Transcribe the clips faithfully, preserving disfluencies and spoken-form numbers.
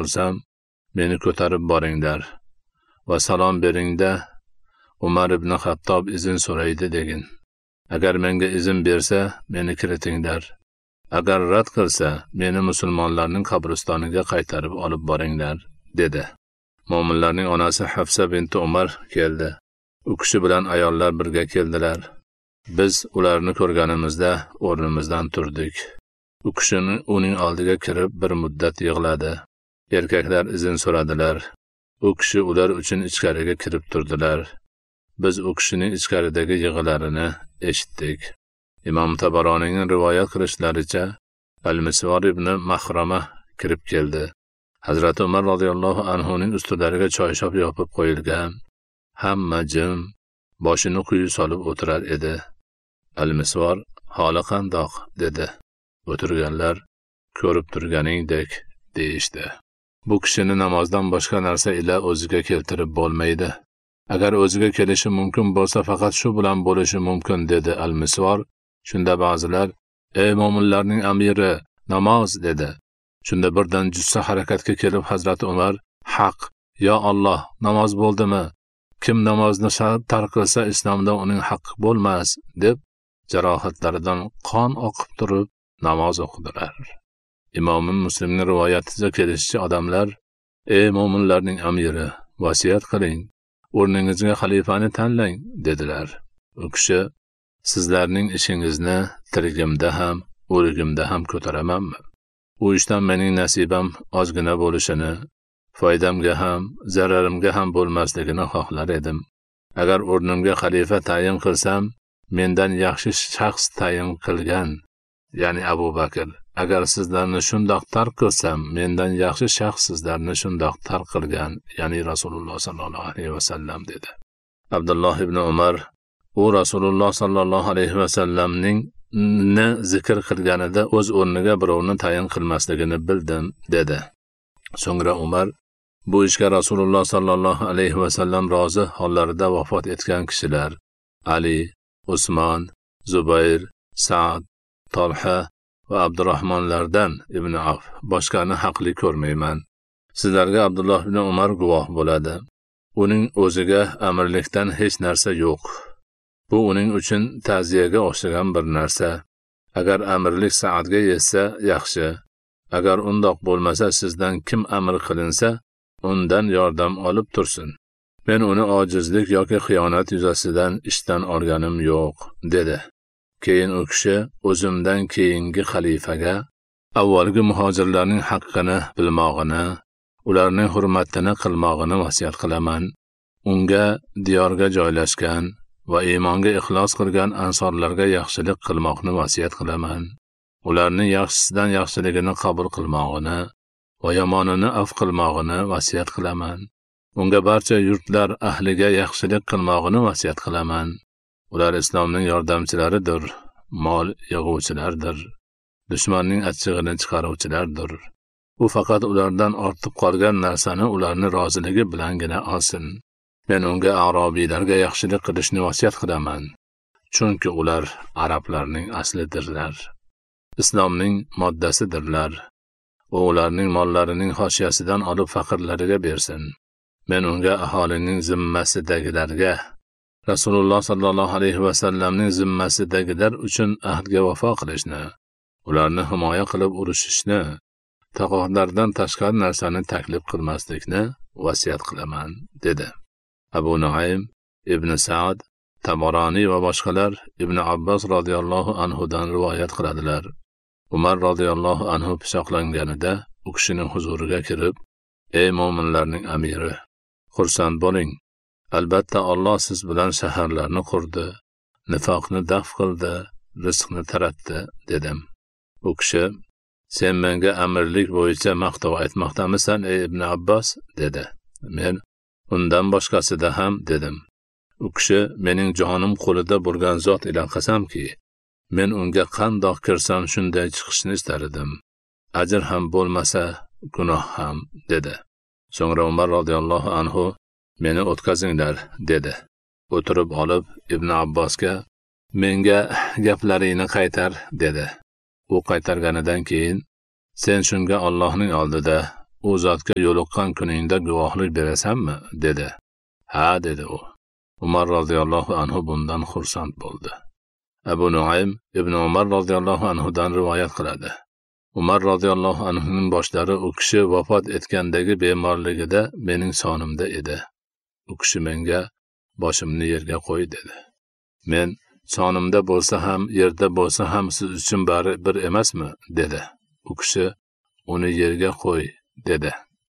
bo'lsam, meni ko'tarib boringlar va salom beringda Umar ibn Xattob izn so'raydi degin. Agar menga izn bersa, meni kiritinglar. Agar rad qilsa, meni musulmonlarning qabristoniga qaytarib olib boringlar, dedi. Mo'minlarning onasi Hafsa binti Umar keldi. U kishi bilan ayollar birga keldilar. Biz ularni ko'rganimizda o'rnimizdan turdik. U kishini uning oldiga kirib bir muddat yig'ladi. Erkaklar izn so'radilar. U kishi ular uchun ichkariga kirib turdilar. Biz u kishining ichkaridagi yig'larini eshitdik. Imom Tabaronining rivoyat qilishlaricha, Al-Misvar ibn Mahrama kirib keldi. Hazrat Umar radhiyallohu anhuning ustilariga choyshab yopib qo'yilgan. Hamma jim, boshini quyi solib o'tirar edi. Al-Misvar holi qandoq dedi. O'tirganlar ko'rib turganingdek deyishdi. Bu kishini namozdan boshqa narsa ila o'ziga keltirib bo'lmaydi. Agar o'ziga kelishi mumkin bo'lsa, faqat shu bilan bo'lishi mumkin, dedi Al-Misvar. Shunda ba'zilar, ey mo'minlarning amiri, namoz, dedi. Shunda birdan jussa harakatga kelib Hazrat Umar, haq, yo Alloh, namoz bo'ldimi? Kim namozni tark qilsa, islomda uning haqqi bo'lmas, deb jarohatlaridan qon oqib turib namoz o'qidilar. Imom Muslimning rivoyatiga kelishicha odamlar, ey mo'minlarning amiri, vasiyat qiling, o'rningizga xalifani tanlang, dedilar. U kishi, sizlarning ishingizni tirigimda ham, o'ligimda ham ko'taramanmi? U ishdan mening nasibam ozgina bo'lishini, foydamga ham, zararimga ham bo'lmasligini xohlar edim. Agar o'rnimga xalifa tayin qilsam, mendan yaxshi shaxs tayin qilgan, ya'ni Abu Bakr. Agar sizlarni shundoq tark qilsam, mendan yaxshi shaxs sizlarni shundoq tark qilgan, ya'ni Rasululloh sallallohu alayhi vasallam, dedi. Abdulloh ibn Umar, u Rasululloh sallallohu alayhi vasallamning ni zikr qilganida o'z o'rniga birovni tayin qilmasligini bildim, dedi. So'ngra Umar, bu ishga Rasululloh sallallohu alayhi vasallam rozi hollarida vafot etgan kishilar, Ali, Usmon, Zubayr, Sa'd, Talha va Abdurrahmonlardan ibn Af boshqani haqli ko'rmayman. Sizlarga Abdulloh ibn Umar guvoh bo'ladi. Uning o'ziga amirlikdan hech narsa yo'q. Bu uning uchun ta'ziyaga o'xshagan bir narsa. Agar amirlik Sa'dga yetsa yaxshi. Agar undoq bo'lmasa, sizdan kim amir qilinsa, undan yordam olib tursin. Men uni ojizlik yoki xiyonat yuzasidan ishdan olganim yo'q, dedi. Keyin u kishi o'zimdan keyingi xalifaga avvalgi muhojirlarning haqqini bilmog'ini, ularning hurmatini qilmog'ini vasiyat qilaman. Unga diyorga joylashgan va iymonga ixlos qilgan ansorlarga yaxshilik qilmoqni vasiyat qilaman. Ularning yaxshisidan yaxshiligini qabul qilmog'ini va yomonini af qilmog'ini vasiyat qilaman. Unga barcha yurtlar ahliga yaxshilik qilmog'ini vasiyat qilaman. Ular islomning yordamchilaridir, mol yig'uvchilardir, dushmanning achchig'ini chiqaruvchilardir. U faqat ulardan ortib qolgan narsani ularning roziligi bilangina olsin. Men unga arobiylarga yaxshilik qilishni vasiyat qilaman, chunki ular arablarning aslidirlar. Islomning moddasidirlar. Va ularning mollarining xoshiyasidan olib faqirlariga bersin. Men unga aholining zimmasidagilarga, Rasululloh sallallohu alayhi va sallamning zimmasidagilar uchun ahdga vafo qilishni, ularni himoya qilib urushishni, taqodardan tashqari narsani taklif qilmaslikni vasiyat qilaman, dedi. Abu Nuaym, Ibn Sa'd, Tabarani va boshqalar Ibn Abbos radhiyallohu anhudan rivoyat qiladilar. Umar radhiyallohu anhu pichoqlanganida u kishining huzuriga kirib, ey mo'minlarning amiri, xursand bo'ling. Albatta Alloh siz bilan shaharlarni qurdi, nifoqni daf qildi, rizqni taratdi, dedim. U kishi, sen menga amirlik bo'yicha maqtov aytmoqdamisan, ey Ibn Abbos, dedi. Men undan boshqasida ham, dedim. U kishi, mening jonim qo'lida bo'lgan zot ila qasamki, men unga qandoq kirsam shunday chiqishni istardim. Ajr ham bo'lmasa, gunoh ham, dedi. So'ngra Umar radhiyallohu anhu, meni o'tkazinglar, dedi. O'tirib olib Ibn Abbosga, menga gaplaringni qaytar, dedi. U qaytarganidan keyin, sen shunga Allohning oldida, u zotga yo'liqqan kuningda guvohlik berasanmi? dedi. Ha, dedi u. Umar roziyallohu anhu bundan xursand bo'ldi. Abu Nuaym ibn Umar roziyallohu anhudan rivoyat qiladi. Umar roziyallohu anhuning boshlari u kishi vafot etgandagi bemorligida mening sonimda edi. U kishi menga boshimni yerga qo'y dedi. Men sonimda bo'lsa ham, yerda bo'lsa ham siz uchun bari bir emasmi? dedi. U kishi uni yerga qo'y dedi.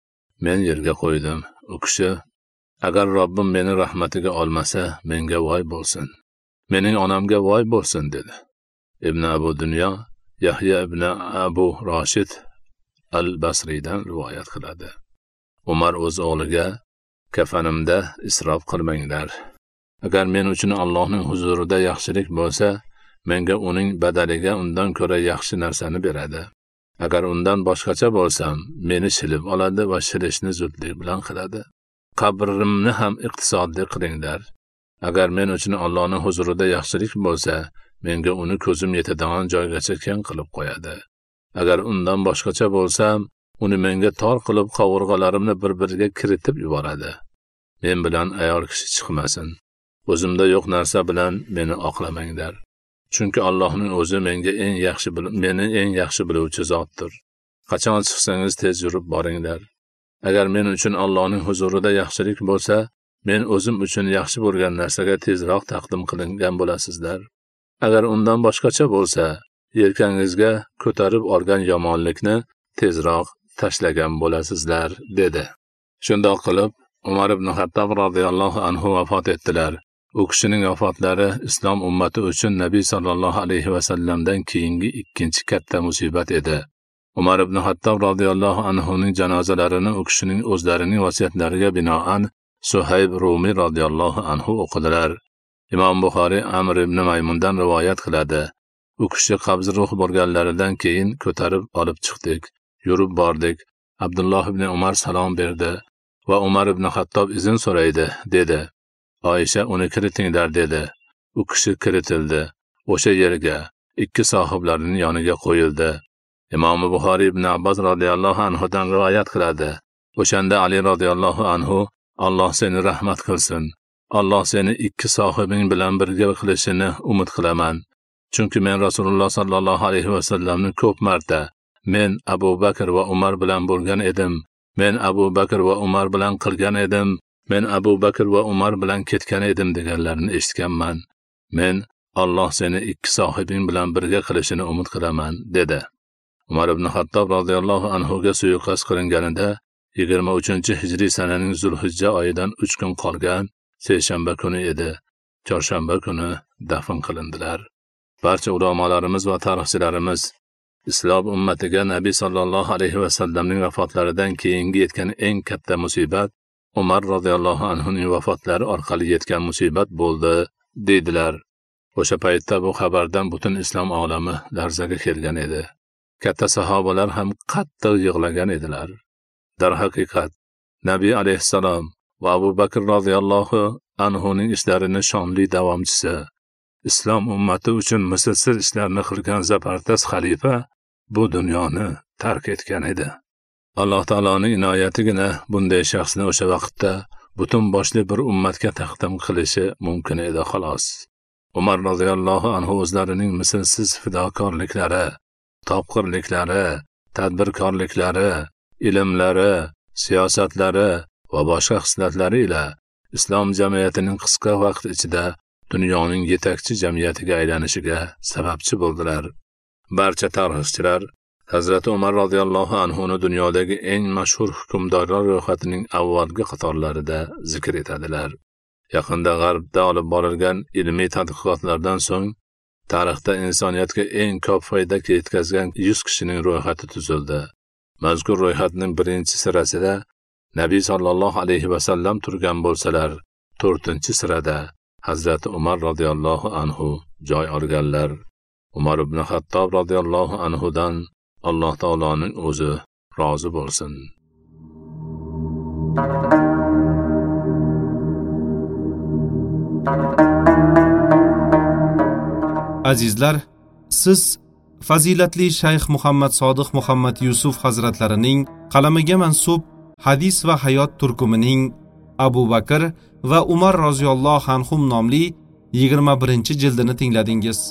Men yerga qo'ydim. U kishi agar Robbim meni rahmatiga olmasa, menga voy bo'lsin. Mening onamga voy bo'lsin dedi. Ibn Abu Dunyo Yahya ibn Abu Rashid al-Basriydan rivoyat qiladi. Umar o'z o'g'liga kafanimda isrof qilmanglar. Agar men uchun Allohning huzurida yaxshilik bo'lsa, menga uning badaliga undan ko'ra yaxshi narsani beradi. Agar undan boshqacha bo'lsam, meni shilib oladi va shilishni zudlik bilan qiladi. Qabrimni ham iqtisodli qilinglar. Agar men uchun Allohning huzurida yaxshilik bo'lsa, menga uni ko'zim yetadigan joygacha keng qilib qo'yadi. Agar undan boshqacha bo'lsam, uni menga tor qilib qovurg'alarimni bir-biriga kiritib yuboradi. Men bilan ayol kishi chiqmasin. O'zimda yo'q narsa bilan meni oqlamanglar. Chunki Allohning o'zi menga eng yaxshi meni eng yaxshi biluvchi zotdir. Qachon chiqsangiz tez yurib boringlar. Agar men uchun Allohning huzurida yaxshilik bo'lsa, men o'zim uchun yaxshi bo'lgan narsaga tezroq taqdim qilingan bo'lasizlar. Agar undan boshqacha bo'lsa, yelkangizga ko'tarib olgan yomonlikni tezroq tashlagan bo'lasizlar dedi. Shundoq qilib, Umar ibn Xattob radhiyallohu anhu vafot etdilar. U kishining vafotlari islom ummati uchun Nabiy sallallohu alayhi va sallamdan keyingi ikkinchi katta musibat edi. Umar ibn Xattob radhiyallohu anhuning janozalarini u kishining o'zlarining vasiyatlariga binoan Suhayb Rumi radhiyallohu anhu o'qidilar. Imom Buxoriy Amr ibn Maymundan rivoyat qiladi. U kishi qabz ruh bo'lganlaridan keyin ko'tarib olib chiqdik. Yurib bordik. Abdulloh ibn Umar salom berdi va Umar ibn Xattob izn so'raydi dedi. Oysha uni kiritinglar dedi. U kishi kiritildi. O'sha yerga ikki sohiblarining yoniga qo'yildi. Imom Buxoriy ibn Abbos radhiyallohu anhudan rivoyat qiladi. O'shanda Ali radhiyallohu anhu Alloh seni rahmat qilsin. Alloh seni ikki sohibing bilan birga qilishini umid qilaman. Chunki men Rasululloh sallallohu alayhi va sallamni ko'p marta men Abu Bakr va Umar bilan bo'lgan edim. Men Abu Bakr va Umar bilan qilgan edim. Men Abu Bakr va Umar bilan ketgan edim deganlarini eshitganman. Men Alloh seni ikki sohibing bilan birga qilishini umid qilaman dedi. Umar ibn Xattob radhiyallohu anhu ga suiqasd qilinganida yigirma uchinchi hijriy sananing Zulhijja oyidan uch kun qolgan seshanba kuni edi. Chorshanba kuni dafn qilindilar. Barcha ulamolarimiz va tarixchilarimiz islom ummatiga Nabiy sallallohu alayhi va sallamning vafotlaridan keyingi yetgan eng katta musibat Umar radhiyallohu anhuning vafotlari orqali yetgan musibat bo'ldi dedilar. O'sha paytda bu xabardan butun islom olami larzaga kelgan edi. Katta sahobalar ham qattiq yig'lagan edilar. Darhaqiqat, Nabiy alayhissalom va Abu Bakr radhiyallohu anhuning ishlarini shonli davomchisi, islom ummati uchun mislsiz ishlarni qilgan zabardas xalifa bu dunyoni tark etgan edi. Alloh taoloning inoyatigina bunday shaxsni o'sha vaqtda butun boshli bir ummatga taqdim qilishi mumkin edi xolos. Umar radhiyallohu anhu o'zlarining mislsiz fidokorliklari, topqirliklari, tadbirkorliklari, ilmlari, siyosatlari va boshqa xislatlari ila islom jamiyatining qisqa vaqt ichida dunyoning yetakchi jamiyatiga aylanishiga sababchi bo'ldilar. Barcha tarixchilar Hazrati Umar radhiyallohu anhuni dunyodagi eng mashhur hukmdorlar ro'yxatining avvalgi qatorlarida zikr etadilar. Yaqinda G'arbda olib borilgan ilmiy tadqiqotlardan so'ng tarixda insoniyatga eng ko'p foyda yetkazgan yuz kishining ro'yxati tuzildi. Mazkur ro'yxatning birinchi sirasida Nabiy sallallohu alayhi va sallam turgan bo'lsalar, to'rtinchi sirada Hazrati Umar radhiyallohu anhu joy olganlar. Umar ibn Xattob radhiyallohu anhudan Alloh taoloning o'zi rozi bo'lsin. Azizlar, siz fazilatli Shayx Muhammad Sodiq Muhammad Yusuf hazratlarining qalamiga mansub hadis va hayot turkumining Abu Bakr va Umar roziyallohu anhum nomli yigirma birinchi jildini tingladingiz.